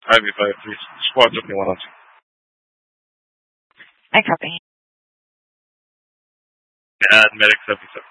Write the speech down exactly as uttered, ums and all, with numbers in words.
I V five three. Squad took me one on two. I copy. Add medic seventy-seven.